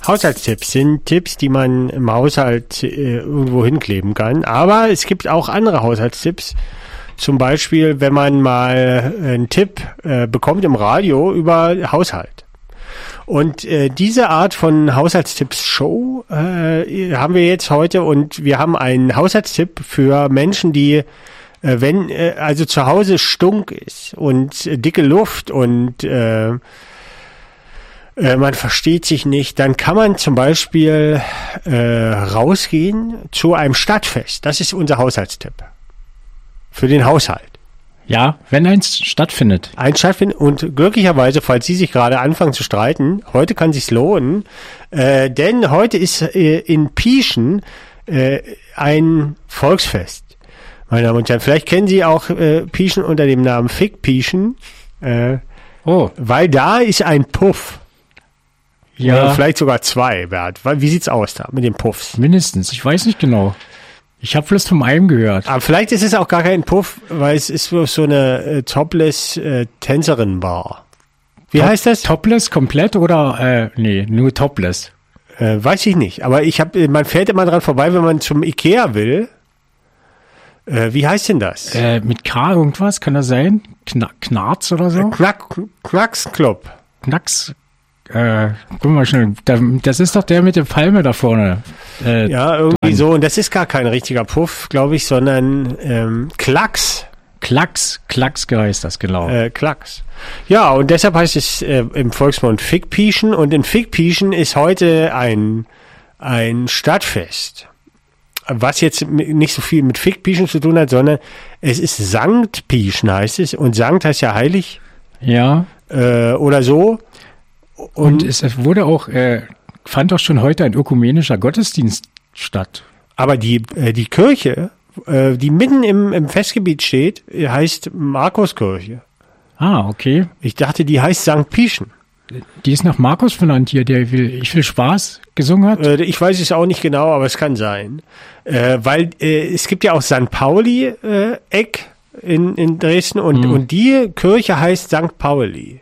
Haushaltstipps sind Tipps, die man im Haushalt irgendwo hinkleben kann. Aber es gibt auch andere Haushaltstipps. Zum Beispiel, wenn man mal einen Tipp bekommt im Radio über Haushalt. Und diese Art von Haushaltstipps-Show haben wir jetzt heute. Und wir haben einen Haushaltstipp für Menschen, die, wenn also zu Hause Stunk ist und dicke Luft und man versteht sich nicht, dann kann man zum Beispiel rausgehen zu einem Stadtfest. Das ist unser Haushaltstipp. Für den Haushalt. Ja, wenn eins stattfindet. Eins stattfindet und glücklicherweise, falls Sie sich gerade anfangen zu streiten, heute kann sich's lohnen, denn heute ist in Pieschen ein Volksfest. Meine Damen und Herren, vielleicht kennen Sie auch Pieschen unter dem Namen Fick-Pieschen, weil da ist ein Puff. Ja. Oder vielleicht sogar zwei, Bert. Wie sieht's aus da mit den Puffs? Mindestens, ich weiß nicht genau. Ich habe bloß vom einen gehört. Aber vielleicht ist es auch gar kein Puff, weil es ist bloß so eine Topless-Tänzerin-Bar. Wie heißt das? Topless komplett oder, nee, nur Topless? Weiß ich nicht. Aber man fährt immer dran vorbei, wenn man zum Ikea will. Wie heißt denn das? Mit K irgendwas, kann das sein? Knarz oder so? Knacks Club. Knacks. Guck mal schnell, das ist doch der mit der Palme da vorne. Ja, irgendwie dran. So. Und das ist gar kein richtiger Puff, glaube ich, sondern Klacks. Klacks heißt das, genau. Klacks. Ja, und deshalb heißt es im Volksmund Fickpieschen. Und in Fickpieschen ist heute ein Stadtfest. Was jetzt nicht so viel mit Fickpieschen zu tun hat, sondern es ist Sankt Pieschen, heißt es. Und Sankt heißt ja heilig. Ja. Oder so. Und es wurde auch, fand auch schon heute ein ökumenischer Gottesdienst statt. Aber die Kirche, die mitten im Festgebiet steht, heißt Markuskirche. Ah, okay. Ich dachte, die heißt St. Pieschen. Die ist nach Markus benannt hier, der Ich will Spaß gesungen hat. Ich weiß es auch nicht genau, aber es kann sein. Weil es gibt ja auch St. Pauli Eck in Dresden und die Kirche heißt St. Pauli.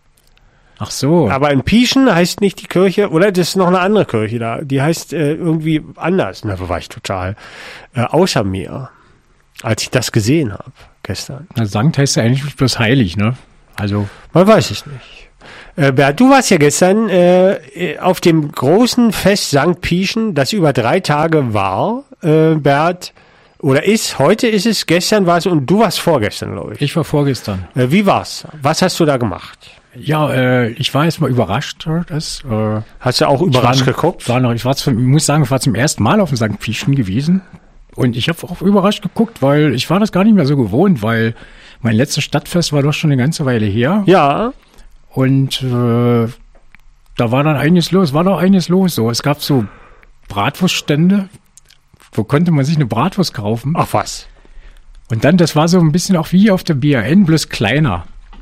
Ach so. Aber in Pieschen heißt nicht die Kirche, oder das ist noch eine andere Kirche da, die heißt irgendwie anders. Da war ich total außer mir, als ich das gesehen habe gestern. Na, Sankt heißt ja eigentlich bloß heilig, ne? Also. Man weiß es nicht. Bert, du warst ja gestern auf dem großen Fest St. Pieschen, das über 3 Tage war, Bert, oder heute ist es, gestern war es und du warst vorgestern, glaube ich. Ich war vorgestern. Wie war's? Was hast du da gemacht? Ja, ich war jetzt mal überrascht. Hast du auch überrascht geguckt? Ich muss sagen, ich war zum ersten Mal auf dem St. Pieschen gewesen. Und ich habe auch überrascht geguckt, weil ich war das gar nicht mehr so gewohnt, weil mein letztes Stadtfest war doch schon eine ganze Weile her. Ja. Und da war dann einiges los, So, es gab so Bratwurststände, wo konnte man sich eine Bratwurst kaufen. Ach was. Und dann, das war so ein bisschen auch wie auf der BRN, bloß kleiner.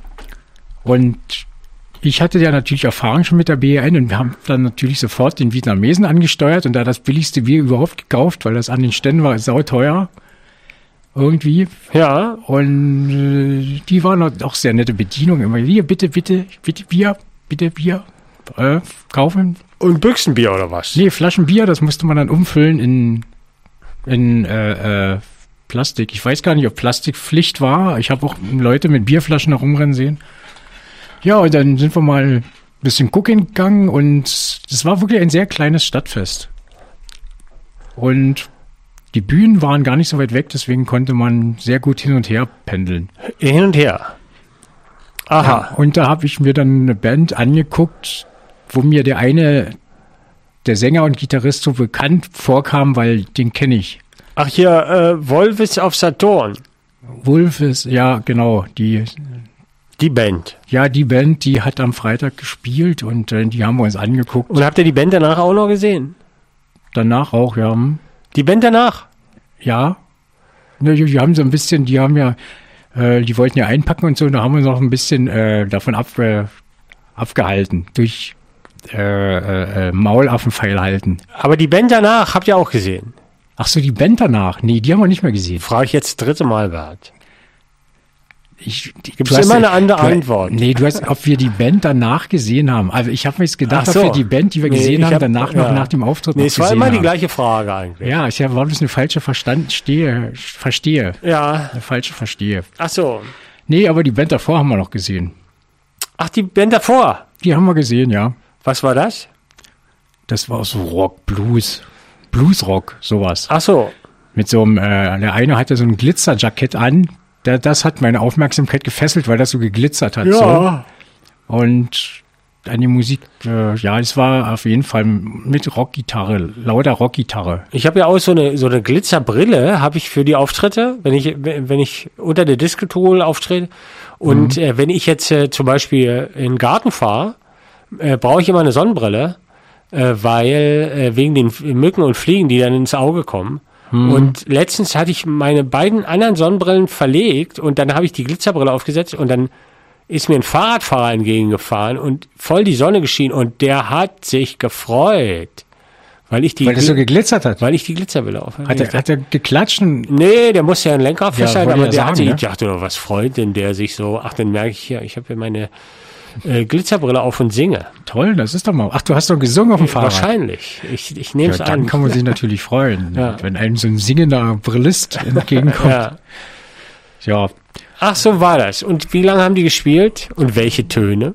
Und ich hatte ja natürlich Erfahrung schon mit der BRN und wir haben dann natürlich sofort den Vietnamesen angesteuert und da das billigste Bier überhaupt gekauft, weil das an den Ständen war sauteuer. Irgendwie. Ja. Und die waren auch sehr nette Bedienung. Immer hier, bitte Bier, kaufen. Und Büchsenbier oder was? Nee, Flaschenbier, das musste man dann umfüllen in Plastik. Ich weiß gar nicht, ob Plastik Pflicht war. Ich habe auch Leute mit Bierflaschen herumrennen sehen. Ja, und dann sind wir mal ein bisschen gucken gegangen und das war wirklich ein sehr kleines Stadtfest. Und die Bühnen waren gar nicht so weit weg, deswegen konnte man sehr gut hin und her pendeln. Hin und her. Aha. Ja, und da habe ich mir dann eine Band angeguckt, wo mir der Sänger und Gitarrist so bekannt vorkam, weil den kenne ich. Ach hier, Wolvis auf Saturn. Wolvis, ja, genau, die Band. Ja, die Band, die hat am Freitag gespielt und die haben wir uns angeguckt. Und habt ihr die Band danach auch noch gesehen? Danach auch, ja. Die Band danach? Ja. Die haben so ein bisschen, die wollten ja einpacken und so, und da haben wir noch ein bisschen davon abgehalten. Durch Maulaffenpfeil halten. Aber die Band danach habt ihr auch gesehen? Ach so, die Band danach? Nee, die haben wir nicht mehr gesehen. Frage ich jetzt das 3. Mal, Bert. Gibt es immer eine andere Antwort? Nee, du hast, ob wir die Band danach gesehen haben. Also ich habe mir jetzt gedacht, ob wir die Band, die wir gesehen haben, danach noch nach dem Auftritt noch gesehen haben. Nee, es war immer die gleiche Frage eigentlich. Ja, ich war das eine falsche Verstehe. Ja. Eine falsche Verstehe. Ach so. Nee, aber die Band davor haben wir noch gesehen. Ach, die Band davor? Die haben wir gesehen, ja. Was war das? Das war so Rock, Bluesrock, sowas. Ach so. Mit so einem, der eine hatte so ein Glitzerjackett an. Das hat meine Aufmerksamkeit gefesselt, weil das so geglitzert hat. Ja. So. Und an die Musik, ja, es war auf jeden Fall mit Rockgitarre, lauter Rockgitarre. Ich habe ja auch so eine Glitzerbrille, habe ich für die Auftritte, wenn ich unter der Disco-Tool auftrete. Und wenn ich jetzt zum Beispiel in den Garten fahre, brauche ich immer eine Sonnenbrille, weil wegen den Mücken und Fliegen, die dann ins Auge kommen. Und letztens hatte ich meine beiden anderen Sonnenbrillen verlegt und dann habe ich die Glitzerbrille aufgesetzt und dann ist mir ein Fahrradfahrer entgegengefahren und voll die Sonne geschienen und der hat sich gefreut, weil das so geglitzert hat. Weil ich die Glitzerbrille auf hatte. Hat er geklatscht? Nee, der musste ja ein Lenkrad festhalten, aber der hatte, ne? ich dachte, was freut denn der sich so? Ach, dann merke ich hier, ich habe hier meine Glitzerbrille auf und singe. Toll, das ist doch mal. Ach, du hast doch gesungen auf dem Fahrrad. Wahrscheinlich. Ich nehme es an. Dann kann man sich natürlich freuen, Ja. wenn einem so ein singender Brillist entgegenkommt. Ja. Ja. Ach, so war das. Und wie lange haben die gespielt? Und welche Töne?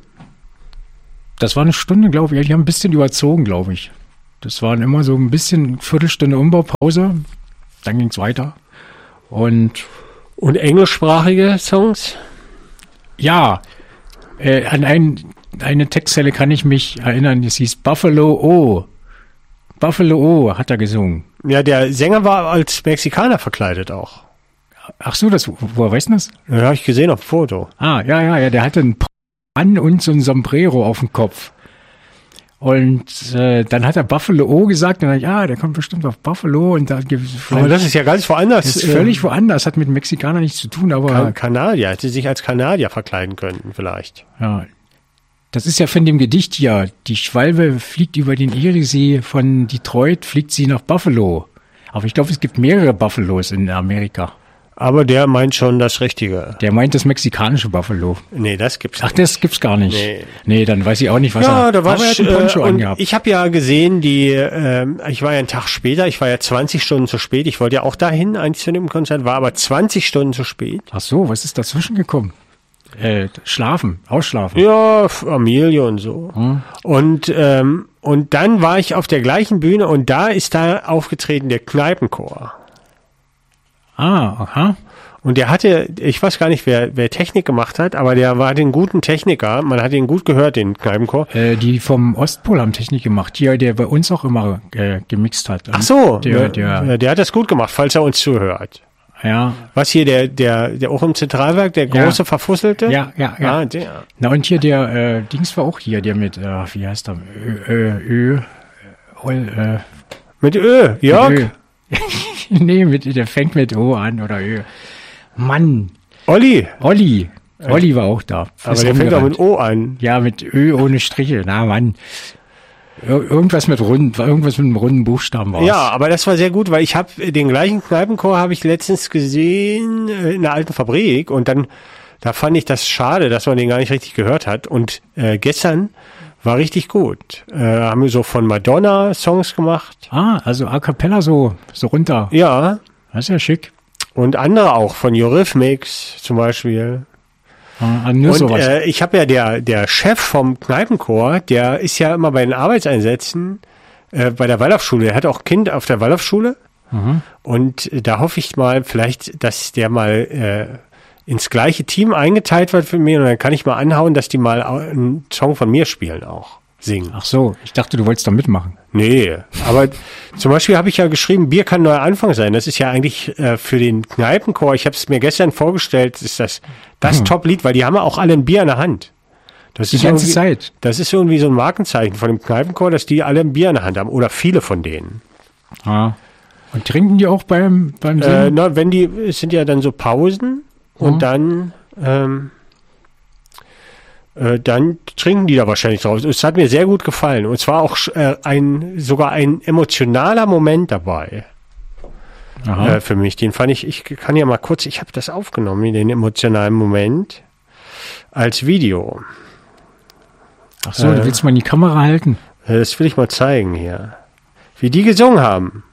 Das war eine Stunde, glaube ich. Die haben ein bisschen überzogen, glaube ich. Das waren immer so ein bisschen Viertelstunde Umbaupause. Dann ging es weiter. Und englischsprachige Songs? ja, an eine Textzeile kann ich mich erinnern. Es hieß Buffalo O. Buffalo O hat er gesungen. Ja, der Sänger war als Mexikaner verkleidet auch. Ach so, woher weißt du das? Ja, habe ich gesehen auf dem Foto. Ah, ja, der hatte einen Pan und so ein Sombrero auf dem Kopf. Und dann hat er Buffalo O gesagt, und dann dachte ich, der kommt bestimmt auf Buffalo. Und da Aber das ist ja ganz woanders. Das ist völlig woanders, hat mit Mexikanern nichts zu tun, aber Kanadier, hätte sich als Kanadier verkleiden können vielleicht. ja. Das ist ja von dem Gedicht hier. Die Schwalbe fliegt über den Eriesee, von Detroit fliegt sie nach Buffalo. Aber ich glaube, es gibt mehrere Buffalos in Amerika. Aber der meint schon das Richtige. Der meint das mexikanische Buffalo. Nee, das gibt's nicht. Ach, das gibt's gar nicht. Nee, dann weiß ich auch nicht, was ja, da war aber er hat einen Poncho angehabt. Ich habe ja gesehen, ich war ja einen Tag später, ich war ja 20 Stunden zu spät. Ich wollte ja auch dahin, eigentlich zu dem Konzert, war aber 20 Stunden zu spät. Ach so, was ist dazwischen gekommen? Ausschlafen. Ja, Familie und so. Und dann war ich auf der gleichen Bühne und da ist da aufgetreten der Kneipenchor. Aha. Und der hatte, ich weiß gar nicht, wer Technik gemacht hat, aber der war den guten Techniker, man hat ihn gut gehört, den Kneipenchor. Die vom Ostpol haben Technik gemacht, hier, der bei uns auch immer gemixt hat. Ach so, der hat das gut gemacht, falls er uns zuhört. Ja. Was hier, der auch im Zentralwerk, der große Verfusselte? Ja. Ah, der. Na und hier der Dings war auch hier, der mit, wie heißt der? Mit Ö, Jörg? Mit Ö. Nee, der fängt mit O an oder Ö. Mann. Olli war auch da. Aber der fängt auch mit O an. Ja, mit Ö ohne Striche. Na, Mann. Irgendwas mit einem runden Buchstaben war. Ja, aber das war sehr gut, weil ich habe den gleichen Kneipenchor habe ich letztens gesehen in der alten Fabrik und dann da fand ich das schade, dass man den gar nicht richtig gehört hat und gestern war richtig gut. Haben wir so von Madonna Songs gemacht. Also a cappella so runter. Ja. Das ist ja schick. Und andere auch, von Eurythmics zum Beispiel. Nur sowas. Ich habe ja der Chef vom Kneipenchor, der ist ja immer bei den Arbeitseinsätzen bei der Waldorfschule. Er hat auch ein Kind auf der Waldorfschule. Und da hoffe ich mal vielleicht, dass der mal ins gleiche Team eingeteilt wird für mich und dann kann ich mal anhauen, dass die mal einen Song von mir spielen auch. Singen. Ach so, ich dachte, du wolltest da mitmachen. Nee, aber zum Beispiel habe ich ja geschrieben, Bier kann ein neuer Anfang sein. Das ist ja eigentlich für den Kneipenchor, ich habe es mir gestern vorgestellt, ist das Top-Lied, weil die haben ja auch alle ein Bier in der Hand. Das die ist ganze Zeit. Das ist irgendwie so ein Markenzeichen von dem Kneipenchor, dass die alle ein Bier in der Hand haben oder viele von denen. Und trinken die auch beim Singen? Es sind ja dann so Pausen und dann trinken die da wahrscheinlich drauf. Es hat mir sehr gut gefallen. Und zwar auch sogar ein emotionaler Moment dabei. für mich. Den fand ich kann ja mal kurz, ich habe das aufgenommen, den emotionalen Moment, als Video. Ach so, du willst mal in die Kamera halten? Das will ich mal zeigen hier. Wie die gesungen haben.